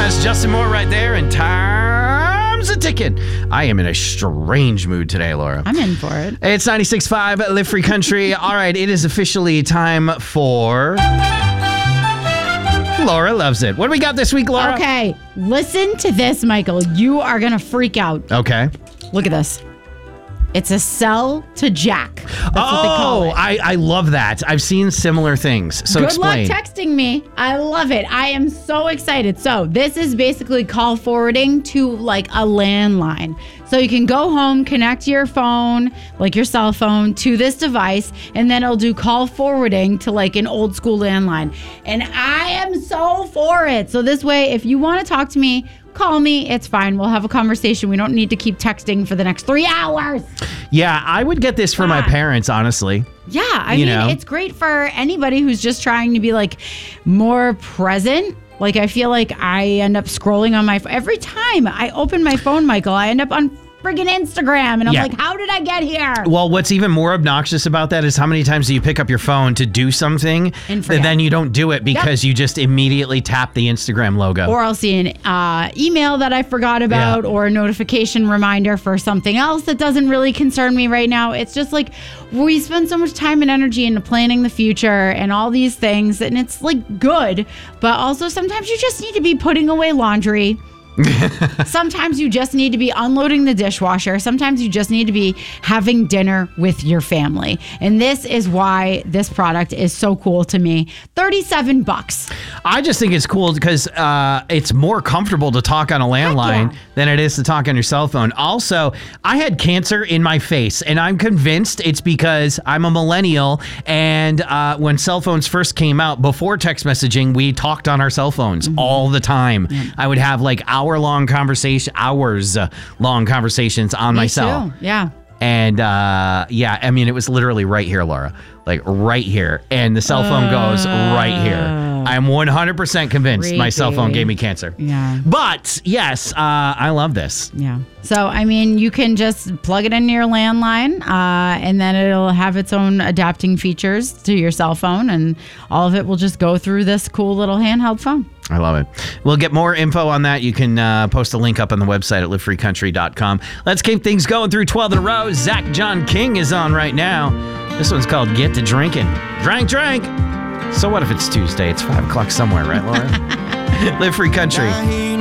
That's Justin Moore right there, and time's a ticking. I am in a strange mood today, Laura. I'm in for it. It's 96.5 Live Free Country. All right, it is officially time for Laura Loves It. What do we got this week, Laura? Okay, listen to this, Michael. You are going to freak out. Okay. Look at this. It's a cell to jack. That's what they call it. I love that. I've seen similar things. So Good explain. luck texting me. I love it. I am so excited. So this is basically call forwarding to like a landline. So you can go home, connect your phone, like your cell phone, to this device, and then it'll do call forwarding to like an old school landline. And I am so for it. So this way, if you want to talk to me, call me. It's fine. We'll have a conversation. We don't need to keep texting for the next 3 hours. Yeah, I would get this for my parents, honestly. Yeah, I mean, it's great for anybody who's just trying to be like more present. Like, I feel like I end up scrolling on my phone. Every time I open my phone, Michael, I end up on friggin' Instagram. And I'm like, how did I get here? Well, what's even more obnoxious about that is how many times do you pick up your phone to do something and then you don't do it because you just immediately tap the Instagram logo. Or I'll see an email that I forgot about or a notification reminder for something else that doesn't really concern me right now. It's just like we spend so much time and energy into planning the future and all these things. And it's like good, but also sometimes you just need to be putting away laundry. Sometimes you just need to be unloading the dishwasher. Sometimes you just need to be having dinner with your family. And this is why this product is so cool to me. $37. I just think it's cool because it's more comfortable to talk on a landline than it is to talk on your cell phone. Also, I had cancer in my face, and I'm convinced it's because I'm a millennial. And when cell phones first came out, before text messaging, we talked on our cell phones all the time. I would have like hours long conversations on my cell. Yeah. And I mean, it was literally right here, Laura, like right here. And the cell phone goes right here. I'm 100% convinced my cell phone gave me cancer. Yeah. But yes, I love this. Yeah. So, I mean, you can just plug it into your landline and then it'll have its own adapting features to your cell phone. And all of it will just go through this cool little handheld phone. I love it. We'll get more info on that. You can post a link up on the website at livefreecountry.com. Let's keep things going through 12 in a row. Zach John King is on right now. This one's called Get to Drinking. Drank. So what if it's Tuesday? It's 5 o'clock somewhere, right, Laura? Live Free Country.